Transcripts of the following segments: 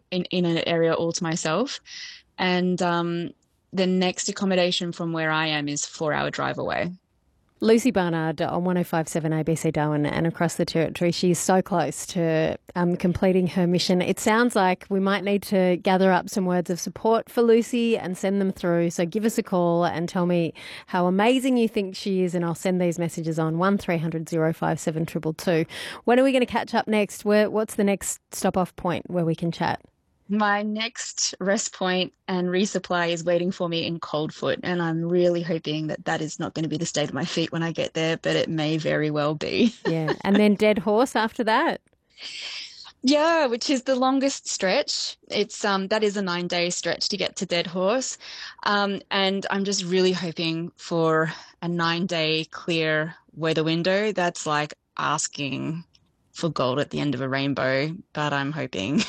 in an area all to myself. And the next accommodation from where I am is 4 hour drive away. Lucy Barnard on 1057 ABC Darwin and across the territory. She's so close to completing her mission. It sounds like we might need to gather up some words of support for Lucy and send them through. So give us a call and tell me how amazing you think she is, and I'll send these messages on 1300 057 222. When are we going to catch up next? What's the next stop-off point where we can chat? My next rest point and resupply is waiting for me in Coldfoot, and I'm really hoping that that is not going to be the state of my feet when I get there, but it may very well be. Yeah, and then Dead Horse after that? Yeah, which is the longest stretch. It's that is a 9 day stretch to get to Dead Horse. And I'm just really hoping for a 9 day clear weather window. That's like asking for gold at the end of a rainbow, but I'm hoping.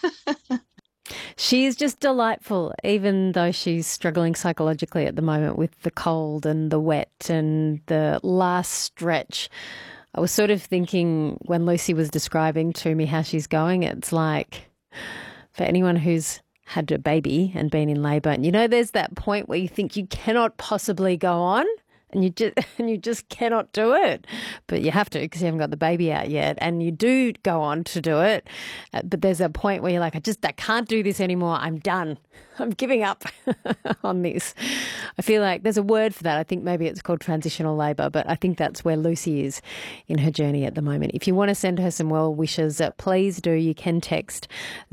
She is just delightful, even though she's struggling psychologically at the moment with the cold and the wet and the last stretch. I was sort of thinking when Lucy was describing to me how she's going, it's like for anyone who's had a baby and been in labour, and there's that point where you think you cannot possibly go on. And you just cannot do it, but you have to because you haven't got the baby out yet, and you do go on to do it. But there's a point where you're like, I can't do this anymore. I'm done. I'm giving up on this. I feel like there's a word for that. I think maybe it's called transitional labour, but I think that's where Lucy is in her journey at the moment. If you want to send her some well wishes, please do. You can text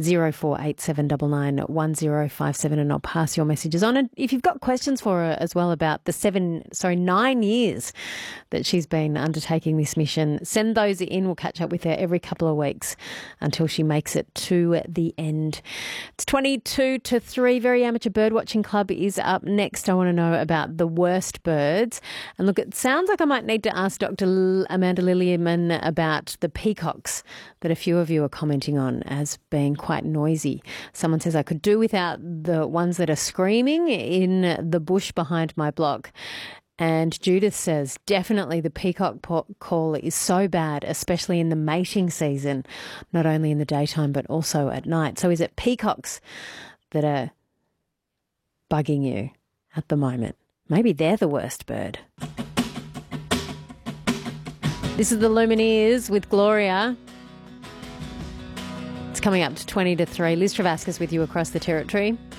048799 1057 and I'll pass your messages on. And if you've got questions for her as well about the 9 years that she's been undertaking this mission, send those in. We'll catch up with her every couple of weeks until she makes it to the end. It's 22 to 3. Very Amateur Birdwatching Club is up next. I want to know about the worst birds. And look, it sounds like I might need to ask Dr. Amanda Lilliaman about the peacocks that a few of you are commenting on as being quite noisy. Someone says I could do without the ones that are screaming in the bush behind my block. And Judith says, definitely the peacock call is so bad, especially in the mating season, not only in the daytime but also at night. So is it peacocks that are bugging you at the moment? Maybe they're the worst bird. This is the Lumineers with Gloria. It's coming up to 20 to 3. Liz Travascus with you across the territory.